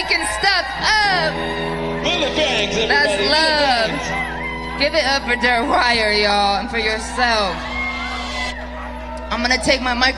fucking stuff up. That's love. Give it up for Dirt Wire, y'all, and for yourself. I'm gonna take my microphone.